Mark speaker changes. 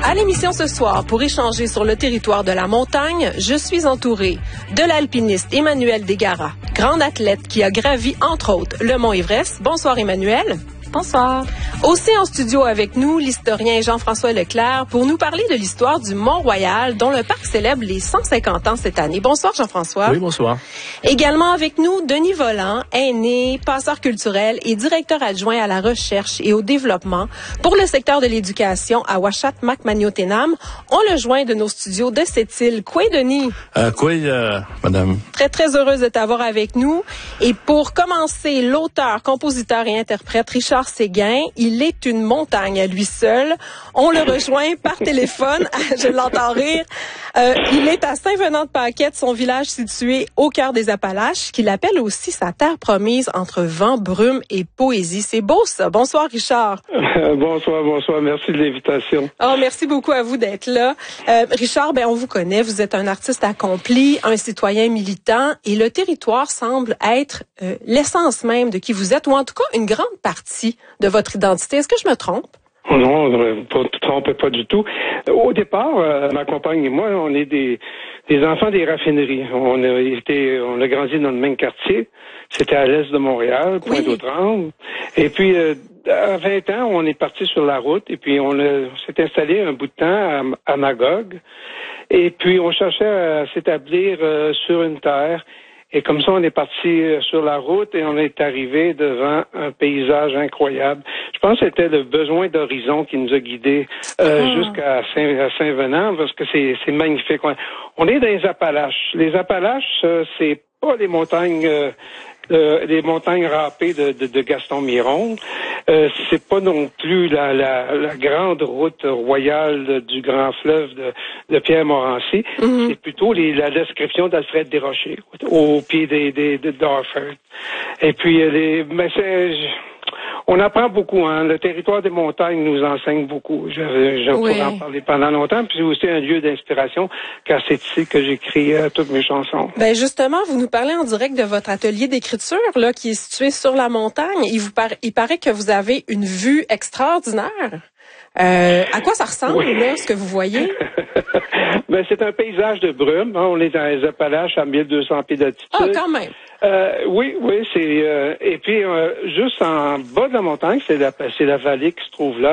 Speaker 1: À l'émission ce soir, pour échanger sur le territoire de la montagne, je suis entourée de l'alpiniste Emmanuelle Desgaras, grande athlète qui a gravi, entre autres, le mont Everest. Bonsoir Emmanuelle.
Speaker 2: Bonsoir.
Speaker 1: Aussi en studio avec nous, l'historien Jean-François Leclerc pour nous parler de l'histoire du Mont-Royal, dont le parc célèbre les 150 ans cette année. Bonsoir Jean-François.
Speaker 3: Oui, bonsoir.
Speaker 1: Également avec nous, Denis Vollant, aîné, passeur culturel et directeur adjoint à la recherche et au développement pour le secteur de l'éducation à Ouachat-Macmagnotenam. On le joint de nos studios de cette île. Quoi, Denis?
Speaker 3: Madame.
Speaker 1: Très heureuse de t'avoir avec nous. Et pour commencer, l'auteur, compositeur et interprète Richard Séguin, il est une montagne à lui seul. On le rejoint par téléphone. Je l'entends rire. Il est à Saint-Venant-de-Paquette, son village situé au cœur des Appalaches, qu'il appelle aussi sa terre promise entre vent, brume et poésie. C'est beau ça. Bonsoir Richard.
Speaker 4: Bonsoir. Merci de l'invitation.
Speaker 1: Oh, merci beaucoup à vous d'être là. Richard, on vous connaît. Vous êtes un artiste accompli, un citoyen militant, et le territoire semble être l'essence même de qui vous êtes, ou en tout cas une grande partie de votre identité. Est-ce que je me trompe?
Speaker 4: Non, ne te trompez pas du tout. Au départ, ma compagne et moi, on est des enfants des raffineries. On a grandi dans le même quartier. C'était à l'est de Montréal, Pointe-aux-Trembles. Et puis, à 20 ans, on est parti sur la route et puis on s'est installé un bout de temps à Magog. Et puis, on cherchait à s'établir sur une terre. Et comme ça, on est parti sur la route et on est arrivé devant un paysage incroyable. Je pense que c'était le besoin d'horizon qui nous a guidés jusqu'à Saint-Venant, parce que c'est magnifique. On est dans les Appalaches. Les Appalaches, c'est pas les montagnes râpées de Gaston Miron. C'est pas non plus la grande route royale du grand fleuve de Pierre Morancy. Mm-hmm. C'est plutôt la description d'Alfred Desrochers au pied de Darford. Et puis on apprend beaucoup, hein. Le territoire des montagnes nous enseigne beaucoup. Je pourrais en parler pendant longtemps. Puis c'est aussi un lieu d'inspiration, car c'est ici que j'écris toutes mes chansons.
Speaker 1: Justement, vous nous parlez en direct de votre atelier d'écriture, là, qui est situé sur la montagne. Il paraît que vous avez une vue extraordinaire. À quoi ça ressemble, là, ce que vous voyez?
Speaker 4: C'est un paysage de brume. Hein. On est dans les Appalaches à 1200 pieds d'altitude.
Speaker 1: Ah, quand même.
Speaker 4: Oui, c'est et puis juste en bas de la montagne, c'est la vallée qui se trouve là.